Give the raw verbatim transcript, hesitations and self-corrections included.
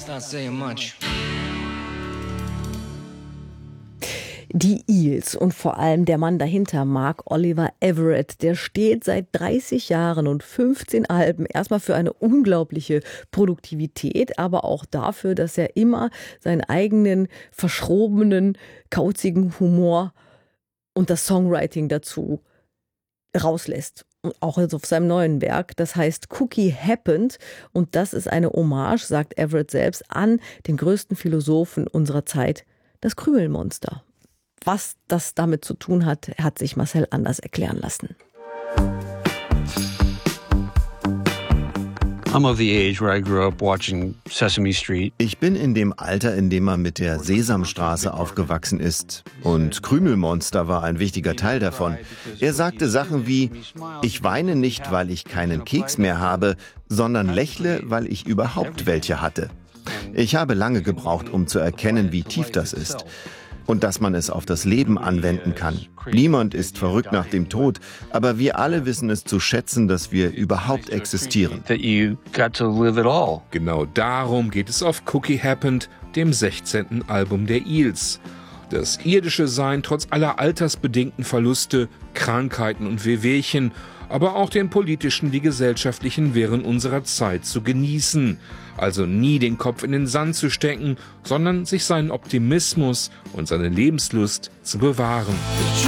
Not saying much. Die Eels und vor allem der Mann dahinter, Mark Oliver Everett, der steht seit dreißig Jahren und fünfzehn Alben erstmal für eine unglaubliche Produktivität, aber auch dafür, dass er immer seinen eigenen verschrobenen, kauzigen Humor und das Songwriting dazu rauslässt. Und auch also auf seinem neuen Werk, das heißt Cookie Happened, und das ist eine Hommage, sagt Everett selbst, an den größten Philosophen unserer Zeit, das Krümelmonster. Was das damit zu tun hat, hat sich Marcel anders erklären lassen. I'm of the age where I grew up watching Sesame Street. Ich bin in dem Alter, in dem man mit der Sesamstraße aufgewachsen ist. Und Krümelmonster war ein wichtiger Teil davon. Er sagte Sachen wie: Ich weine nicht, weil ich keinen Keks mehr habe, sondern lächle, weil ich überhaupt welche hatte. Ich habe lange gebraucht, um zu erkennen, wie tief das ist. Und dass man es auf das Leben anwenden kann. Niemand ist verrückt nach dem Tod, aber wir alle wissen es zu schätzen, dass wir überhaupt existieren. Genau darum geht es auf Cookie Happened, dem sechzehnten Album der Eels. Das irdische Sein trotz aller altersbedingten Verluste, Krankheiten und Wehwehchen, aber auch den politischen wie gesellschaftlichen Wirren unserer Zeit zu genießen. Also nie den Kopf in den Sand zu stecken, sondern sich seinen Optimismus und seine Lebenslust zu bewahren.